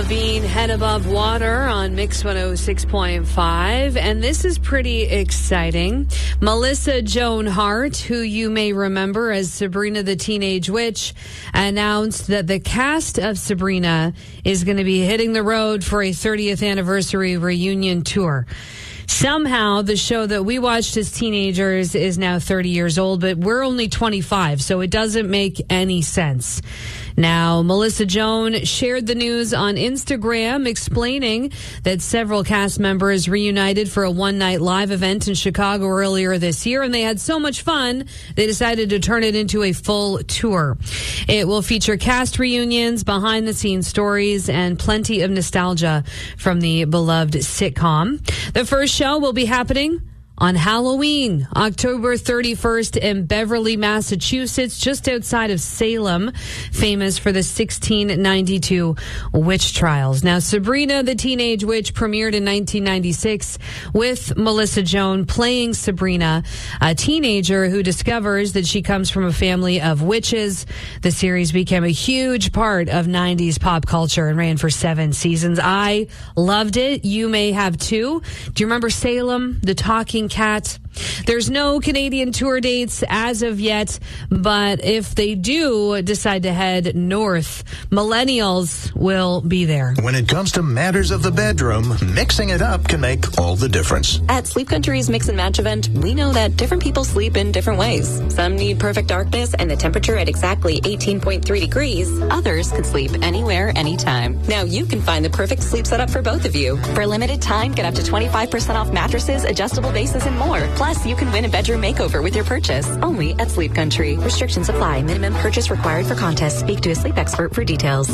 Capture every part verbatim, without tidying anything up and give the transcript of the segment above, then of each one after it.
being head above water on Mix one oh six point five, and this is pretty exciting. Melissa Joan Hart, who you may remember as Sabrina the Teenage Witch, announced that the cast of Sabrina is going to be hitting the road for a thirtieth anniversary reunion tour. Somehow, the show that we watched as teenagers is now thirty years old, but we're only twenty-five, so it doesn't make any sense. Now, Melissa Joan shared the news on Instagram, explaining that several cast members reunited for a one-night live event in Chicago earlier this year, and they had so much fun, they decided to turn it into a full tour. It will feature cast reunions, behind-the-scenes stories, and plenty of nostalgia from the beloved sitcom. The first show will be happening on Halloween, October thirty-first in Beverly, Massachusetts, just outside of Salem, famous for the sixteen ninety-two witch trials. Now, Sabrina the Teenage Witch premiered in nineteen ninety-six with Melissa Joan playing Sabrina, a teenager who discovers that she comes from a family of witches. The series became a huge part of nineties pop culture and ran for seven seasons. I loved it. You may have too. Do you remember Salem, the talking cat? There's no Canadian tour dates as of yet, but if they do decide to head north, millennials will be there. When it comes to matters of the bedroom, mixing it up can make all the difference. At Sleep Country's Mix and Match event, we know that different people sleep in different ways. Some need perfect darkness and the temperature at exactly eighteen point three degrees. Others could sleep anywhere, anytime. Now you can find the perfect sleep setup for both of you. For a limited time, get up to twenty-five percent off mattresses, adjustable bases, and more. Plus, you can win a bedroom makeover with your purchase. Only at Sleep Country. Restrictions apply. Minimum purchase required for contest. Speak to a sleep expert for details.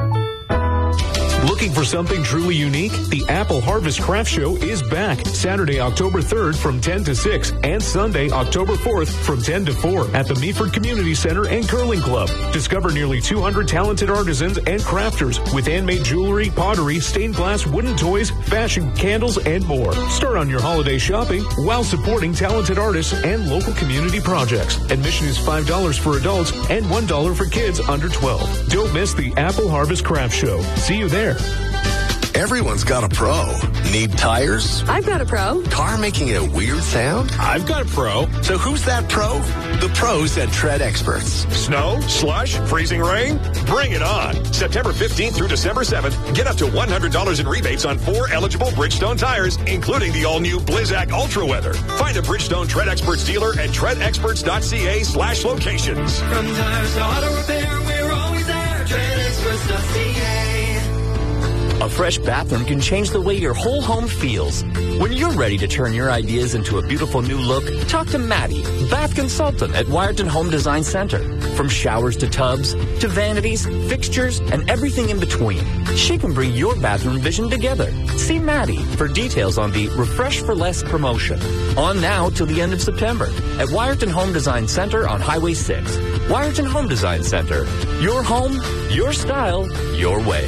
Looking for something truly unique? The Apple Harvest Craft Show is back Saturday, October third from ten to six and Sunday, October fourth from ten to four at the Meaford Community Center and Curling Club. Discover nearly two hundred talented artisans and crafters with handmade jewelry, pottery, stained glass, wooden toys, fashion, candles, and more. Start on your holiday shopping while supporting talented artists and local community projects. Admission is five dollars for adults and one dollar for kids under twelve. Don't miss the Apple Harvest Craft Show. See you there. Everyone's got a pro. Need tires? I've got a pro. Car making a weird sound? I've got a pro. So who's that pro? The pros at Tread Experts. Snow, slush, freezing rain? Bring it on. September fifteenth through December seventh, get up to one hundred dollars in rebates on four eligible Bridgestone tires, including the all-new Blizzak Ultra Weather. Find a Bridgestone Tread Experts dealer at treadexperts.ca slash locations. From tires to auto repair, we're always there. tread experts dot c a. A fresh bathroom can change the way your whole home feels. When you're ready to turn your ideas into a beautiful new look, talk to Maddie, bath consultant at Wyerton Home Design Center. From showers to tubs, to vanities, fixtures, and everything in between, she can bring your bathroom vision together. See Maddie for details on the Refresh for Less promotion. On now till the end of September at Wyerton Home Design Center on Highway six. Wyerton Home Design Center. Your home, your style, your way.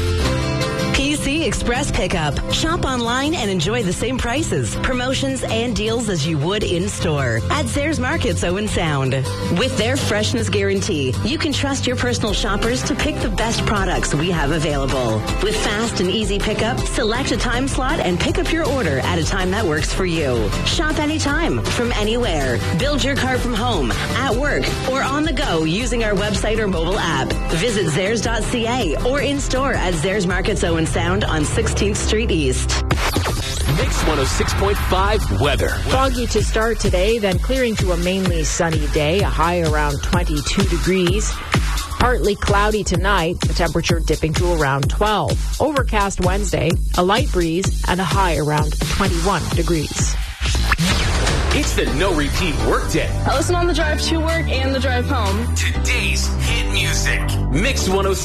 P C Express Pickup. Shop online and enjoy the same prices, promotions, and deals as you would in-store at Zayres Markets Owen Sound. With their freshness guarantee, you can trust your personal shoppers to pick the best products we have available. With fast and easy pickup, select a time slot and pick up your order at a time that works for you. Shop anytime, from anywhere. Build your cart from home, at work, or on the go using our website or mobile app. Visit Zayres dot c a or in-store at Zayres Markets Owen Sound on sixteenth Street East. Mix one oh six point five weather. Foggy to start today, then clearing to a mainly sunny day, a high around twenty-two degrees. Partly cloudy tonight, the temperature dipping to around twelve. Overcast Wednesday, a light breeze, and a high around twenty-one degrees. It's the no repeat workday. I listen on the drive to work and the drive home. Today's hit music. Mix one oh six.